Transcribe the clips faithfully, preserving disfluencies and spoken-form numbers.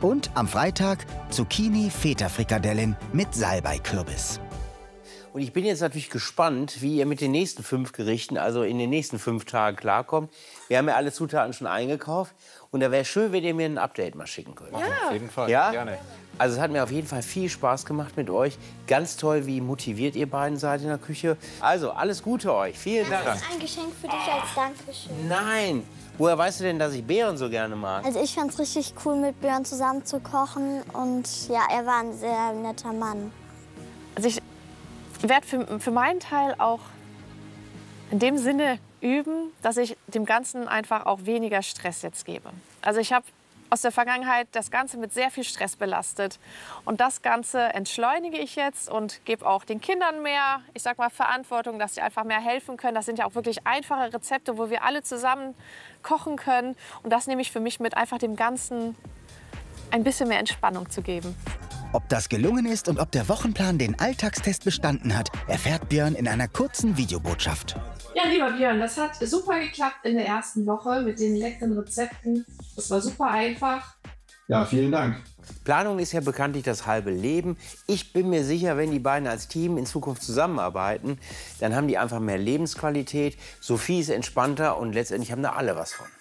Und am Freitag Zucchini-Feta-Frikadellen mit Salbeikürbis. Und ich bin jetzt natürlich gespannt, wie ihr mit den nächsten fünf Gerichten, also in den nächsten fünf Tagen, klarkommt. Wir haben ja alle Zutaten schon eingekauft. Und da wäre schön, wenn ihr mir ein Update mal schicken könnt. Ja. Auf jeden Fall, ja? Gerne. Also es hat mir auf jeden Fall viel Spaß gemacht mit euch. Ganz toll, wie motiviert ihr beiden seid in der Küche. Also alles Gute euch. Vielen Dank. Das ist ein Geschenk für dich als Dankeschön. Nein. Woher weißt du denn, dass ich Beeren so gerne mag? Also ich fand es richtig cool, mit Björn zusammen zu kochen. Und ja, er war ein sehr netter Mann. Also ich werde für, für meinen Teil auch in dem Sinne üben, dass ich dem Ganzen einfach auch weniger Stress jetzt gebe. Also ich habe aus der Vergangenheit das Ganze mit sehr viel Stress belastet. Und das Ganze entschleunige ich jetzt und gebe auch den Kindern mehr, ich sag mal, Verantwortung, dass sie einfach mehr helfen können. Das sind ja auch wirklich einfache Rezepte, wo wir alle zusammen kochen können. Und das nehme ich für mich mit, einfach dem Ganzen ein bisschen mehr Entspannung zu geben. Ob das gelungen ist und ob der Wochenplan den Alltagstest bestanden hat, erfährt Björn in einer kurzen Videobotschaft. Ja, lieber Björn, das hat super geklappt in der ersten Woche mit den leckeren Rezepten. Das war super einfach. Ja, vielen Dank. Planung ist ja bekanntlich das halbe Leben. Ich bin mir sicher, wenn die beiden als Team in Zukunft zusammenarbeiten, dann haben die einfach mehr Lebensqualität. Sophie ist entspannter und letztendlich haben da alle was von.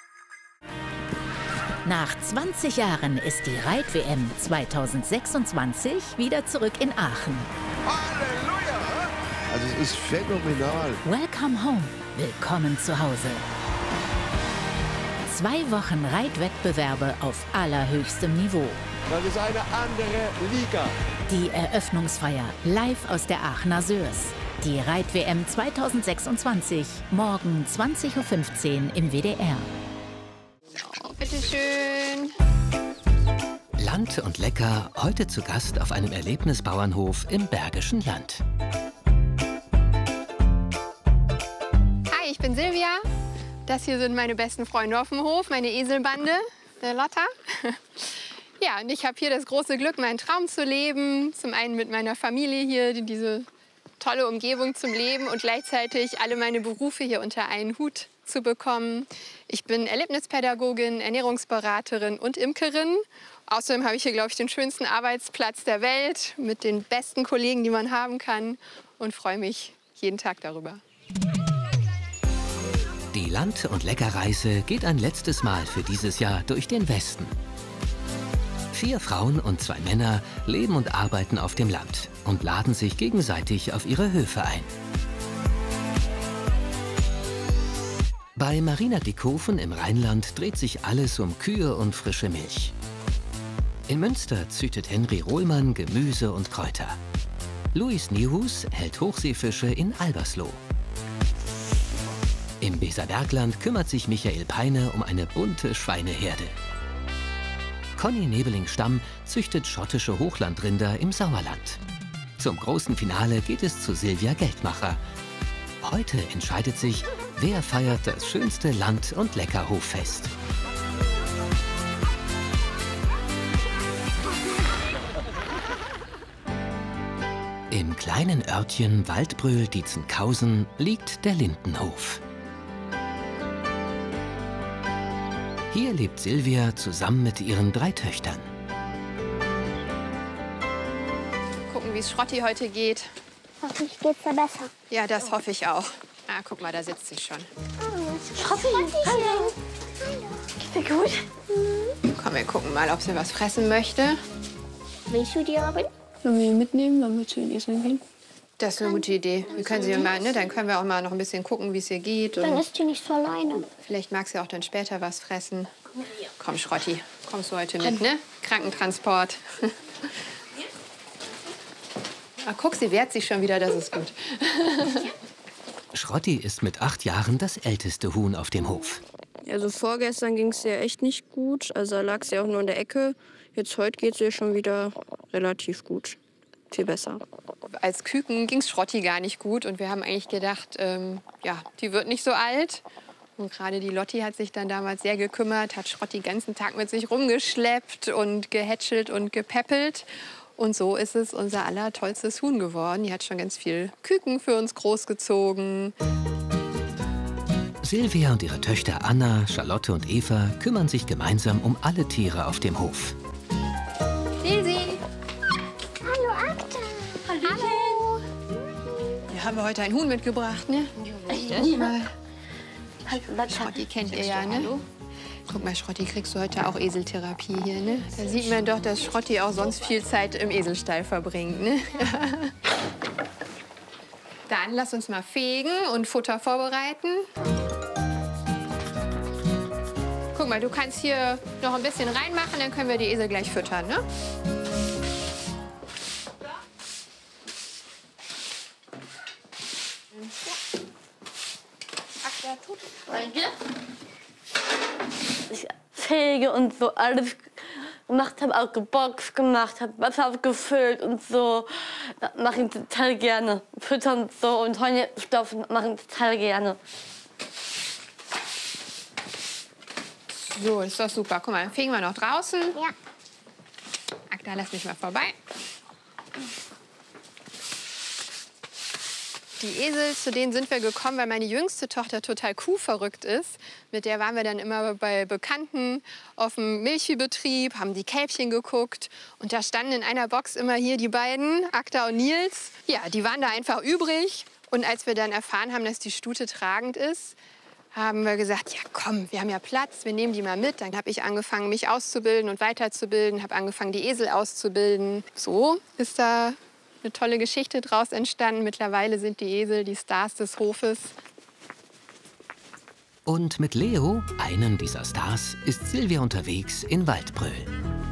Nach zwanzig Jahren ist die Reit-W M zweitausendsechsundzwanzig wieder zurück in Aachen. Halleluja! Also es ist phänomenal. Welcome home. Willkommen zu Hause. Zwei Wochen Reitwettbewerbe auf allerhöchstem Niveau. Das ist eine andere Liga. Die Eröffnungsfeier live aus der Aachener Sörs. Die Reit-W M zweitausendsechsundzwanzig, morgen zwanzig Uhr fünfzehn im W D R. Bitte schön. Land und lecker, heute zu Gast auf einem Erlebnisbauernhof im Bergischen Land. Hi, ich bin Silvia. Das hier sind meine besten Freunde auf dem Hof, meine Eselbande, der Lotta. Ja, und ich habe hier das große Glück, meinen Traum zu leben. Zum einen mit meiner Familie hier, diese tolle Umgebung zum Leben und gleichzeitig alle meine Berufe hier unter einen Hut zu bekommen. Ich bin Erlebnispädagogin, Ernährungsberaterin und Imkerin. Außerdem habe ich hier, glaube ich, den schönsten Arbeitsplatz der Welt mit den besten Kollegen, die man haben kann und freue mich jeden Tag darüber. Die Land- und Leckerreise geht ein letztes Mal für dieses Jahr durch den Westen. Vier Frauen und zwei Männer leben und arbeiten auf dem Land und laden sich gegenseitig auf ihre Höfe ein. Bei Marina Dickhofen im Rheinland dreht sich alles um Kühe und frische Milch. In Münster züchtet Henry Rohlmann Gemüse und Kräuter. Luis Nihus hält Hochseefische in Albersloh. Im Weserbergland kümmert sich Michael Peine um eine bunte Schweineherde. Conny Nebeling-Stamm züchtet schottische Hochlandrinder im Sauerland. Zum großen Finale geht es zu Silvia Geldmacher. Heute entscheidet sich, wer feiert das schönste Land- und Leckerhoffest. Im kleinen Örtchen Waldbröl-Dietzenkhausen liegt der Lindenhof. Hier lebt Silvia zusammen mit ihren drei Töchtern. Gucken, wie es Schrotti heute geht. Hoffentlich geht's da besser. Ja, das hoffe ich auch. Ah, guck mal, da sitzt sie schon. Schrotti, hallo. Geht's dir gut? Komm, wir gucken mal, ob sie was fressen möchte. Willst du die Robin? Sollen wir ihn mitnehmen, wenn wir zu den Eseln gehen? Das ist eine gute Idee. Wir können sie mal, ne? Dann können wir auch mal noch ein bisschen gucken, wie es ihr geht. Dann ist sie nicht so alleine. Vielleicht mag sie auch dann später was fressen. Komm, Schrotti, kommst du heute mit, ne? Krankentransport. Ah, guck, sie wehrt sich schon wieder, das ist gut. Schrotti ist mit acht Jahren das älteste Huhn auf dem Hof. Also vorgestern ging es ihr echt nicht gut. Also da lag sie auch nur in der Ecke. Jetzt heute geht es ihr schon wieder relativ gut. Viel besser. Als Küken ging es Schrotti gar nicht gut. Und wir haben eigentlich gedacht, ähm, ja, die wird nicht so alt. Und gerade die Lotti hat sich dann damals sehr gekümmert, hat Schrotti den ganzen Tag mit sich rumgeschleppt und gehätschelt und gepäppelt. Und so ist es unser allertollstes Huhn geworden. Die hat schon ganz viel Küken für uns großgezogen. Silvia und ihre Töchter Anna, Charlotte und Eva kümmern sich gemeinsam um alle Tiere auf dem Hof. Silsi. Hallo, Akta. Hallo. Wir haben heute ein Huhn mitgebracht, ne? Echt? Mal. Schrotti kennt ihr ja, ne? Guck mal, Schrotti, kriegst du heute auch Eseltherapie hier, ne? Da sieht man doch, dass Schrotti auch sonst viel Zeit im Eselstall verbringt, ne? Dann lass uns mal fegen und Futter vorbereiten. Guck mal, du kannst hier noch ein bisschen reinmachen, dann können wir die Esel gleich füttern, ne? Ich fege und so alles gemacht habe, auch geboxt gemacht, habe Wasser aufgefüllt und so. Das mache ich total gerne. Füttern und so und Heunestopf mache ich total gerne. So, ist doch super. Guck mal, dann fegen wir noch draußen. Ja. Akta, lass mich mal vorbei. Die Esel, zu denen sind wir gekommen, weil meine jüngste Tochter total kuhverrückt ist. Mit der waren wir dann immer bei Bekannten auf dem Milchviehbetrieb, haben die Kälbchen geguckt. Und da standen in einer Box immer hier die beiden, Akta und Nils. Ja, die waren da einfach übrig. Und als wir dann erfahren haben, dass die Stute tragend ist, haben wir gesagt, ja komm, wir haben ja Platz, wir nehmen die mal mit. Dann habe ich angefangen, mich auszubilden und weiterzubilden, habe angefangen, die Esel auszubilden. So ist da eine tolle Geschichte draus entstanden. Mittlerweile sind die Esel die Stars des Hofes. Und mit Leo, einem dieser Stars, ist Silvia unterwegs in Waldbröl.